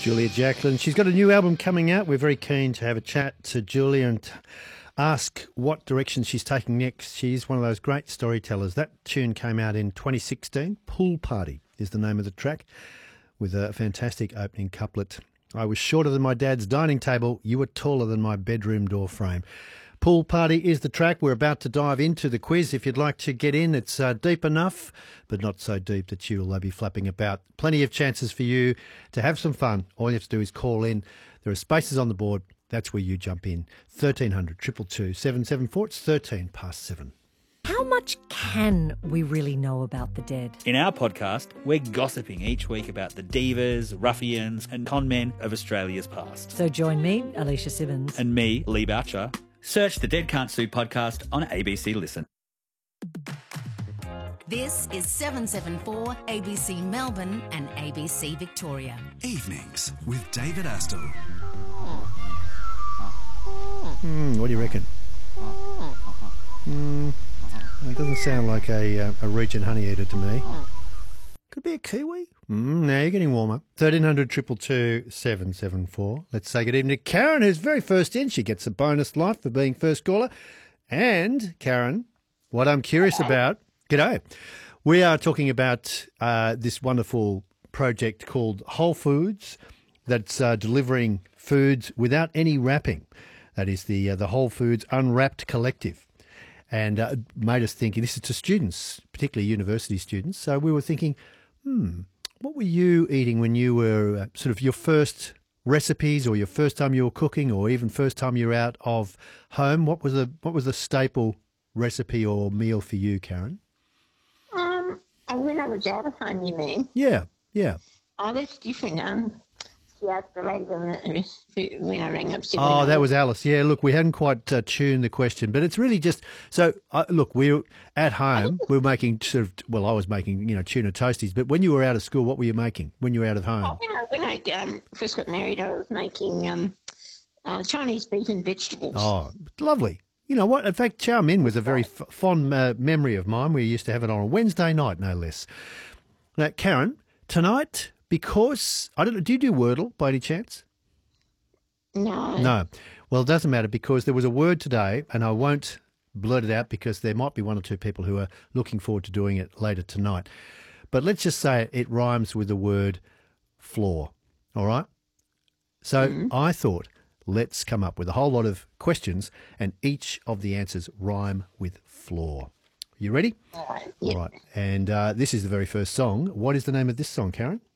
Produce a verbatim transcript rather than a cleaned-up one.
Julia Jacklin. She's got a new album coming out. We're very keen to have a chat to Julia and ask what direction she's taking next. She's one of those great storytellers. That tune came out in twenty sixteen. Pool Party is the name of the track, with a fantastic opening couplet. I was shorter than my dad's dining table. You were taller than my bedroom door frame. Pool Party is the track. We're about to dive into the quiz. If you'd like to get in, it's uh, deep enough, but not so deep that you'll uh, be flapping about. Plenty of chances for you to have some fun. All you have to do is call in. There are spaces on the board. That's where you jump in. thirteen hundred, two two two, seven seven four. It's thirteen past seven. How much can we really know about the dead? In our podcast, we're gossiping each week about the divas, ruffians and con men of Australia's past. So join me, Alicia Simmons. And me, Lee Boucher. Search the Dead Can't Sue podcast on A B C Listen. This is seven seven four A B C Melbourne and A B C Victoria. Evenings with David Astle. Hmm, what do you reckon? Hmm, it doesn't sound like a, uh, a Regent honey eater to me. Could be a kiwi. Mm, now you're getting warmer. thirteen hundred, two two two, seven seven four. Let's say good evening to Karen, who's very first in. She gets a bonus life for being first caller. And, Karen, what I'm curious about... G'day. We are talking about uh, this wonderful project called Whole Foods that's uh, delivering foods without any wrapping. That is the uh, the Whole Foods Unwrapped Collective. And uh, made us think, this is to students, particularly university students. So we were thinking, hmm, what were you eating when you were uh, sort of your first recipes, or your first time you were cooking, or even first time you were out of home? What was the what was the staple recipe or meal for you, Karen? Um, when I was out of home, you mean? Yeah, yeah. Oh, that's different. Um, she asked the lady when when I rang up. said Oh, when that I was Alice. Yeah, look, we hadn't quite uh, tuned the question, but it's really just so. Uh, look, we're at home. We're making sort of. Well, I was making you know tuna toasties, but when you were out of school, what were you making when you were out of home? Oh, when I, when I um, first got married, I was making um, uh, Chinese beef and vegetables. Oh, lovely. You know what? In fact, chow mein was a very f- fond uh, memory of mine. We used to have it on a Wednesday night, no less. Now, Karen, tonight, because I don't know, do you do Wordle by any chance? No. No. Well, it doesn't matter, because there was a word today, and I won't blurt it out because there might be one or two people who are looking forward to doing it later tonight. But let's just say it rhymes with the word floor. All right? So mm-hmm. I thought, let's come up with a whole lot of questions, and each of the answers rhyme with floor. You ready? All right. Yep. All right. And uh, this is the very first song. What is the name of this song, Karen?